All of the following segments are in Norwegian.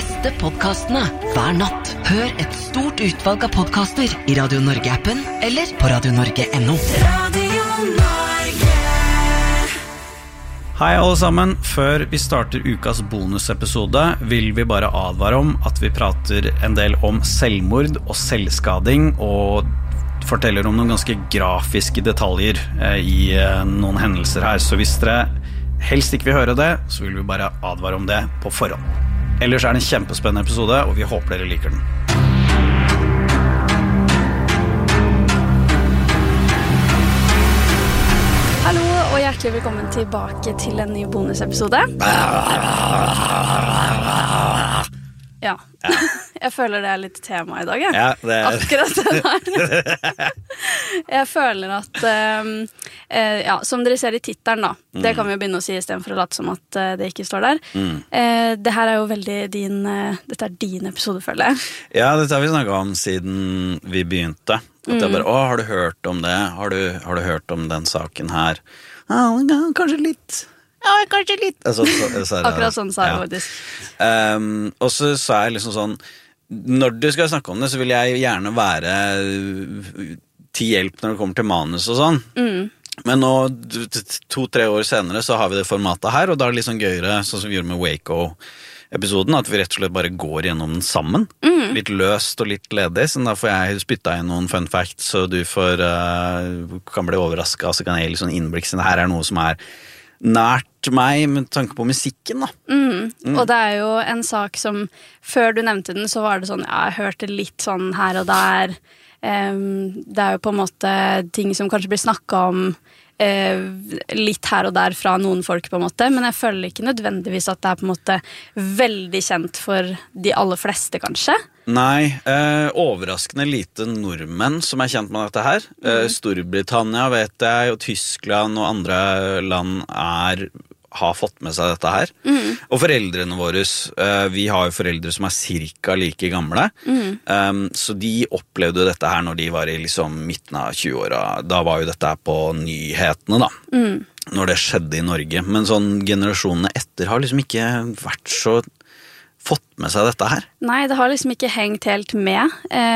beste podcastene hver natt. Hør et stort utvalg av podcaster I Radio Norge-appen eller på radionorge.no. Radio Norge. Hei alle sammen, før vi starter ukas bonusepisode vil vi bare advare om at vi prater en del om selvmord og selvskading og forteller om noen ganske grafiske detaljer I noen hendelser her, så hvis dere helst ikke vil høre det, så vil vi bare advare om det på forhånd. Ellers det en kjempespennende episode, og vi håper dere liker den. Hallo, og hjertelig velkommen tilbake til en ny bonusepisode. Ja. Jeg føler det litt tema I dag, ja. Ja, det akkurat det der. Jeg føler at, ja, som dere ser I titelen da, det kan vi jo begynne å si I stedet for å late som at det ikke står der. Det her jo veldig dette din episode, føler jeg. Ja, dette har vi snakket om siden vi begynte. At jeg bare, har du hørt om det? Har du hørt om den saken her? Kanskje litt. Ja, kanskje litt. Akkurat sånn sa jeg faktisk. Og så sa jeg liksom sånn, når du skal snakke om det, så vil jeg gjerne være til hjelp når det kommer til manus og sånn. Men nå, 2-3 år senere, så har vi det formatet her, og da det litt sånn gøyere, sånn som vi gjorde med Waco-episoden, at vi rett og slett bare går gjennom den sammen. Litt løst og litt ledig, så da får jeg spytte inn noen fun facts, så du kan bli overrasket, så kan jeg gi litt sånn innblikk, så det her noe som nært meg med tanke på musikken da. Og det jo en sak som før du nevnte den så var det sånn, jeg hørte litt sånn her og der det jo på en måte ting som kanskje blir snakket om litt her og der fra noen folk på en måte, men jeg føler ikke nødvendigvis at det på en måte veldig kjent for de aller fleste kanskje. Nei, overraskende lite nordmenn som kjent med dette her. Storbritannia vet jeg, og Tyskland og andre land har fått med seg dette her. Og foreldrene våre, vi har jo foreldre som cirka like gamle, så de opplevde dette her når de var I liksom midten av 20-åra. Da var jo dette her på nyhetene da, når det skjedde I Norge. Men sånn generasjonene etter har liksom ikke vært så fått med seg dette her. Nei, det har liksom ikke hengt helt med,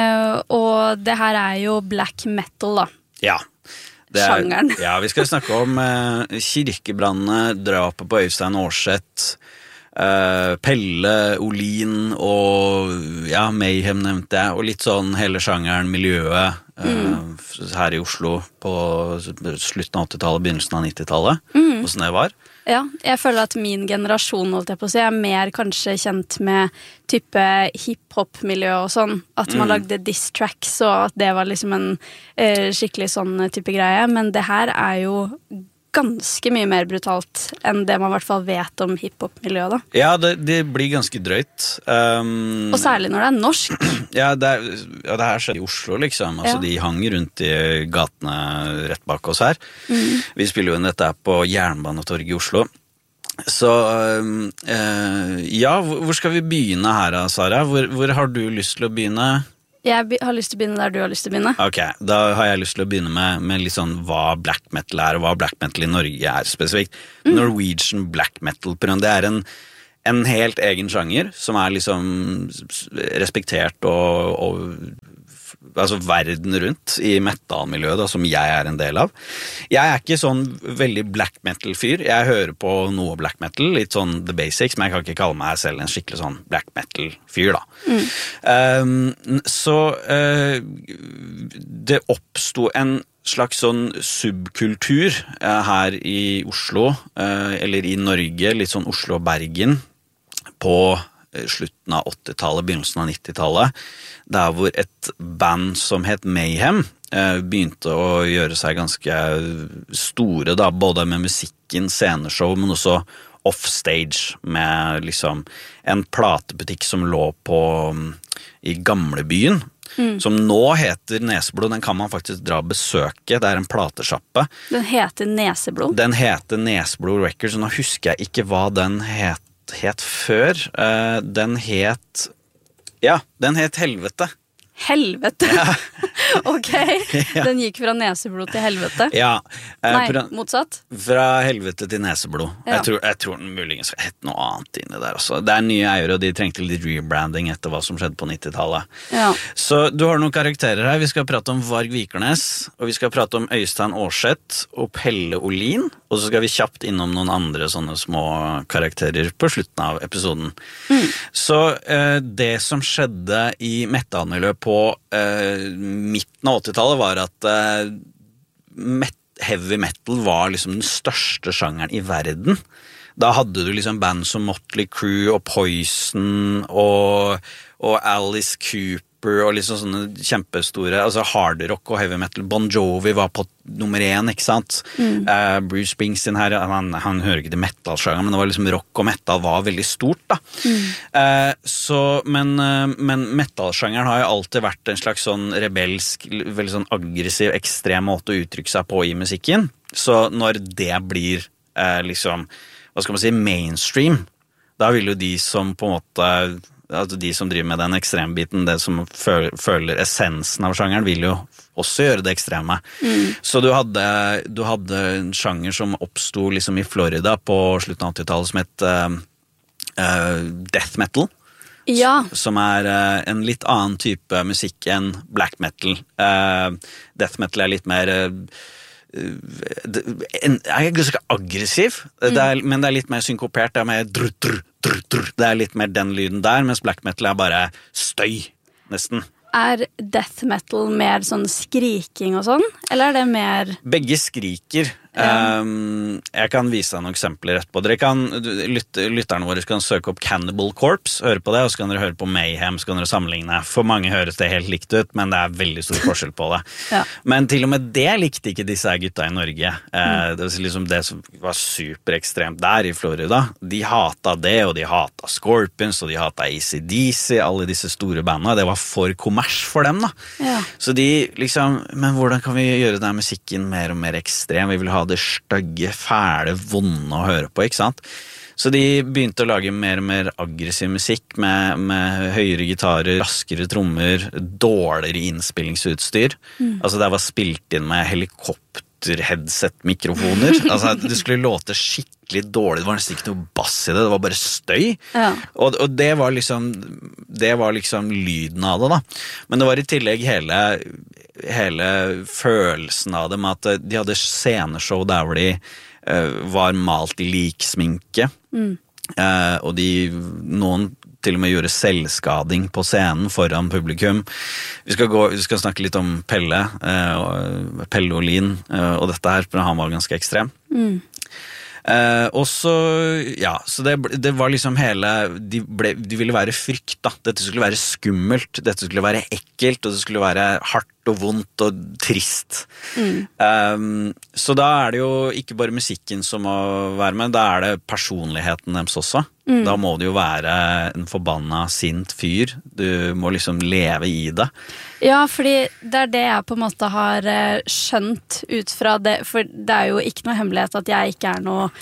og det her jo black metal da. Ja. Sjangeren. Ja, vi skal snakke om kirkebrannene, drapet på Øystein Aarseth, Pelle, Olin og ja, Mayhem nevnte jeg, og litt sånn hele sjangeren, miljøet her I Oslo på slutten av 80-tallet, begynnelsen av 90-tallet, hvordan det var. Ja, jeg føler at min generasjon, holdt jeg på å si, mer kanskje kjent med type hip-hop-miljø og sånn, at man lagde diss-tracks, og at det var liksom en skikkelig sånn type greie, men det her jo ganske mye mer brutalt enn det man I hvert fall vet om hip-hop-miljøet da. Ja, det blir ganske drøyt. Og særlig når det norsk. Ja, det her skjedde I Oslo liksom, altså de hang rundt I gatene rett bak oss her. Vi spiller jo inn dette på Jernbanetorget I Oslo. Så, ja, hvor skal vi begynne her, Sara? Hvor har du lyst til å begynne? Jeg har lyst til å begynne der du har lyst til å begynne. Ok, da har jeg lyst til å begynne med litt sånn hva black metal og hva black metal I Norge spesifikt. Norwegian black metal, det en helt egen sjanger som liksom respektert og altså verden rundt I metal-miljøet da, som jeg en del av. Jeg ikke sånn veldig black metal-fyr. Jeg hører på noe black metal, litt sånn the basics, men jeg kan ikke kalle meg selv en skikkelig sånn black metal-fyr da. Så det oppstod en slags sånn subkultur her I Oslo, eller I Norge, litt sånn Oslo og Bergen, på slutten av 80-tallet, begynnelsen av 90-tallet, der hvor et band som het Mayhem begynte å gjøre seg ganske store, da, både med musikken, sceneshow, men også offstage, med liksom en platebutikk som lå I gamlebyen, som nå heter Neseblod. Den kan man faktisk dra og besøke. Det en platesjappe. Den heter Neseblod? Den heter Neseblod Records, og nå husker jeg ikke hva den het før. Den het Helvete. Helvete. Ok, den gikk fra neseblod til helvete. Ja. Nei, motsatt. Fra helvete til neseblod. Ja. Jeg tror den muligens skal hette noe annet inni der også. Det nye eiere, og de trengte litt rebranding etter hva som skjedde på 90-tallet. Ja. Så du har noen karakterer her. Vi skal prate om Varg Vikernes, og vi skal prate om Øystein Aarseth og Pelle Olin, og så skal vi kjapt innom noen andre sånne små karakterer på slutten av episoden. Så det som skjedde i metal-miljøet på midten av 80-tallet var at heavy metal var liksom den største sjangeren i verden. Da hadde du liksom band som Motley Crue og Poison og Alice Cooper og liksom sånne kjempestore, altså hard rock og heavy metal. Bon Jovi var på nummer 1, ikke sant? Bruce Springsteen her, han hører ikke til metal-sjangeren, men det var liksom rock og metal var veldig stort da. Men metal-sjangeren har jo alltid vært en slags sånn rebelsk, veldig sånn aggressiv, ekstrem måte å uttrykke seg på i musikken. Så når det blir liksom, hva skal man si, mainstream, da vil jo de som på en måte, altså de som driver med den ekstrembiten, det som føler essensen av sjangeren, vil jo også gjøre det ekstreme. Så du hadde en sjanger som oppstod liksom i Florida på slutten av 80-tallet som het death metal. Ja. Som en litt annen type musikk enn black metal. Death metal er litt mer er ganske aggressiv, men det er litt mer synkopert, det er mer det er litt mer den lyden der, mens black metal er bare støy, nesten. Er death metal mer sånn skriking og sånn, eller er det mer... Begge skriker. Jeg kan vise deg noen eksempler etterpå. Lytterne våre kan søke opp Cannibal Corpse, høre på det, og så kan dere høre på Mayhem, så kan dere sammenligne. For mange høres det helt likt ut, men det er veldig stor forskjell på det. Men til og med det likte ikke disse gutta i Norge. Det var liksom det som var superekstremt der i Florida. De hata det, og de hata Scorpions, og de hata AC/DC, alle disse store bandene. Det var for kommers for dem da. Så de liksom, men hvordan kan vi gjøre denne musikken mer og mer ekstrem? Vi vil ha det stygge, fæle, vonde å høre på, ikke sant? Så de begynte å lage mer og mer aggressiv musikk med høyere gitarer, raskere trommer, dårligere innspillingsutstyr. Altså det var spilt inn med helikopter-headset-mikrofoner. Altså det skulle låte skikkelig dårlig, det var nesten ikke noe bass i det, det var bare støy. Og det var liksom lyden av det da. Men det var i tillegg hele følelsen av det med at de hadde sceneshow der hvor de var malt i liksminke, og noen til og med gjorde selvskading på scenen foran publikum. Vi skal snakke litt om Pelle Olin og dette her, for han var ganske ekstrem. Og så, ja, så det var liksom de ville være frykt da. Dette skulle være skummelt, dette skulle være ekkelt, og det skulle være hardt og vondt og trist. Så da det jo ikke bare musikken som må være med, da det personligheten deres også. Da må det jo være en forbanna sint fyr. Du må liksom leve i det. Ja, fordi det det jeg på en måte har skjønt ut fra det, for det jo ikke noe hemmelighet at jeg ikke noe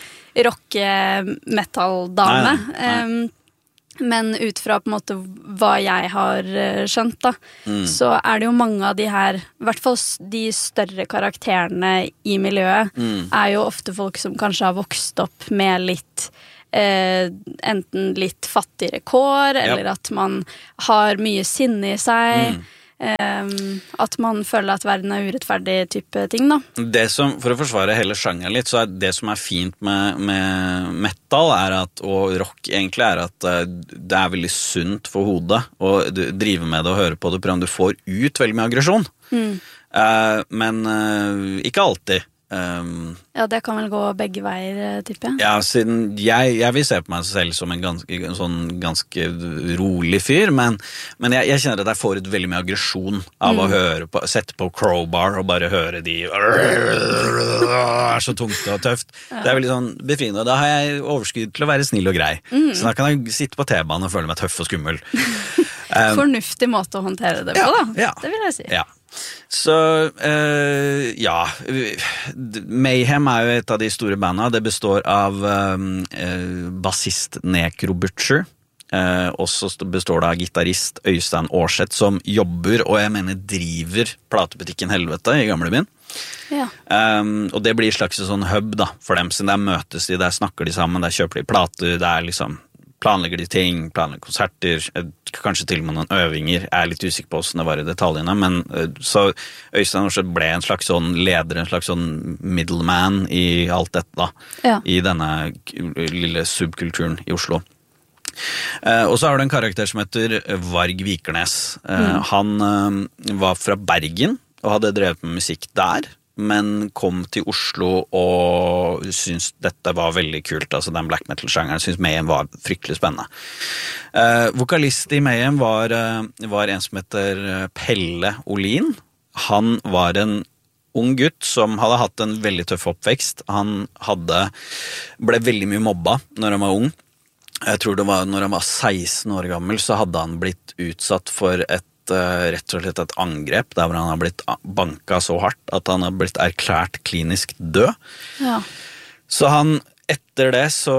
rock-metal-dame. Nei. Men ut fra på en måte hva jeg har skjønt da, så det jo mange av de her, i hvert fall de større karakterene i miljøet, jo ofte folk som kanskje har vokst opp med litt enten litt fattigere kår, eller at man har mye sinne i seg, at man føler at verden urettferdig type ting da. For å forsvare hele sjangeren litt, så det som fint med metal og rock egentlig at det veldig sunt for hodet å drive med det og høre på det, for du får ut veldig mye aggresjon. Men ikke alltid. Ja, det kan vel gå begge veier, tipper jeg. Ja, siden jeg vil se på meg selv som en ganske rolig fyr, men jeg kjenner at jeg får ut veldig mye aggresjon av å sette på Crowbar og bare høre de så tungt og tøft. Det veldig sånn befriende, og da har jeg overskudd til å være snill og grei. Så da kan jeg sitte på T-banen og føle meg tøff og skummel. Fornuftig måte å håndtere det på da, det vil jeg si. Ja. Så, ja, Mayhem jo et av de store bandene. Det består av bassist Necro Butcher, Og så består det av gitarist Øystein Aarseth, som jobber, og jeg mener driver platebutikken Helvete i Gamlebyen. Ja. Og det blir en slags sånn hub da, for dem, siden der møtes de, der snakker de sammen, der kjøper de plater, der liksom planlegger de ting, planlegger konserter, kanskje til og med noen øvinger. Jeg er litt usikker på hvordan det var i detaljene, men så Øystein Aarseth ble en slags sånn leder, en slags sånn middleman i alt dette da, i denne lille subkulturen i Oslo. Og så har du en karakter som heter Varg Vikernes. Han var fra Bergen og hadde drevet med musikk der, men kom til Oslo og syntes dette var veldig kult, altså den black metal-sjangeren, syntes Mayhem var fryktelig spennende. Vokalist i Mayhem var en som heter Pelle Olin. Han var en ung gutt som hadde hatt en veldig tøff oppvekst. Han ble veldig mye mobba når han var ung. Jeg tror det var når han var 16 år gammel, så hadde han blitt utsatt for rett og slett et angrep, der hvor han har blitt banket så hardt at han har blitt erklært klinisk død. Ja. Så han, etter det, så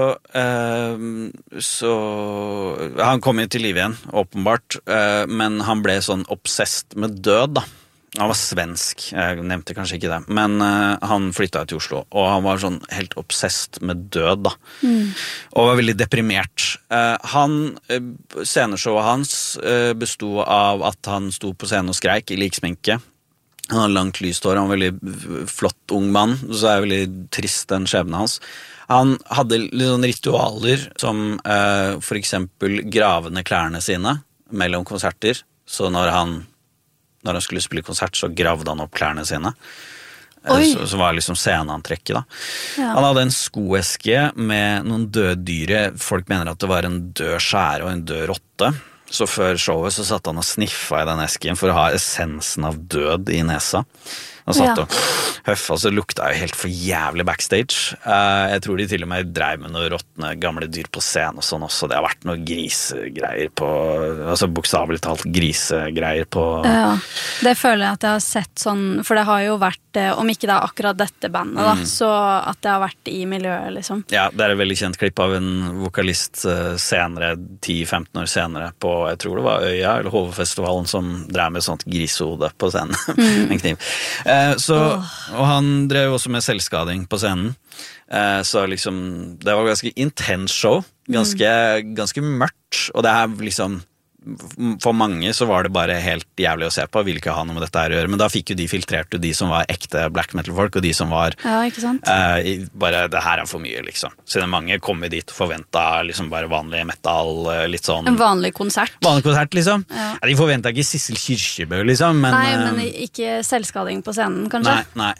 han kom jo til liv igjen, åpenbart, men han ble sånn obsessed med død da. Han var svensk, jeg nevnte kanskje ikke det, men han flyttet til Oslo, og han var sånn helt obsessed med død da, og var veldig deprimert. Sceneshowet hans bestod av at han sto på scenen og skreik i liksminke. Han hadde langt lyst hår, han var en veldig flott ung mann, så er det veldig trist den skjebnen hans. Han hadde litt sånn ritualer som for eksempel gravende klærne sine mellom konserter, så når han skulle spille konsert, så gravde han opp klærne sine. Så var liksom sceneantrekket da. Ja. Han hadde en skoeske med noen døde dyre. Folk mener at det var en død skjære og en død rotte. Så før showet så satt han og sniffa i den esken for å ha essensen av død i nesa. Han satt og høffa, så lukta jo helt for jævlig backstage. Jeg tror de til og med drev med noen råtne gamle dyr på scenen og sånn også. Det har vært noen grisegreier på, altså bokstavelig talt grisegreier på. Ja, det føler jeg at jeg har sett sånn, for det har jo vært, om ikke det er akkurat dette bandet da, så at det har vært i miljøet liksom. Ja, det er et veldig kjent klipp av en vokalist senere, 10-15 år senere, på, jeg tror det var Øya eller Hovefestivalen, som drev med sånt grisehode på scenen, med en kniv. Og han drev også med selvskading på scenen, så liksom det var ganske intens show, ganske mørkt, og det er liksom for mange så var det bare helt jævlig å se på, ville ikke ha noe med dette her å gjøre, men da fikk jo de filtrert de som var ekte black metal folk, og de som var ikke sant? Bare det her er for mye liksom, siden mange kom dit og forventet liksom bare vanlig metal, litt sånn en vanlig konsert liksom, de forventet ikke Sissel Kyrkjebø liksom, men ikke selvskading på scenen kanskje? Nei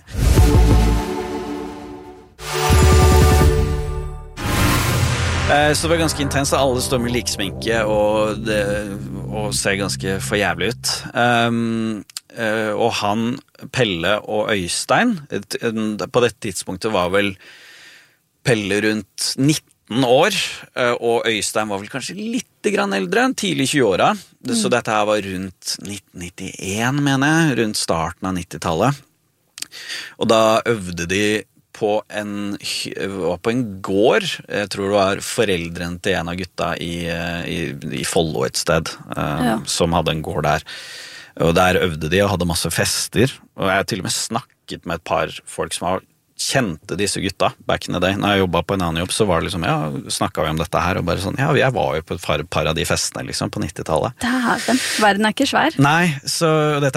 Så det var ganske intenst, alle står med liksminke og ser ganske for jævlig ut. Og han, Pelle og Øystein, på dette tidspunktet var vel Pelle rundt 19 år, og Øystein var vel kanskje litt grann eldre, tidlig 20-åra. Så dette her var rundt 1991, mener jeg, rundt starten av 90-tallet. Og da øvde de var på en gård, jeg tror det var foreldrene til en av gutta i Follo et sted, som hadde en gård der. Og der øvde de og hadde masse fester, og jeg har til og med snakket med et par folk som kjente disse gutta back in the day. Når jeg jobbet på en annen jobb, så var det liksom, snakket vi om dette her, og bare sånn, jeg var jo på et par av de festene liksom, på 90-tallet. Dæven, verden er ikke svær. Nei, så dette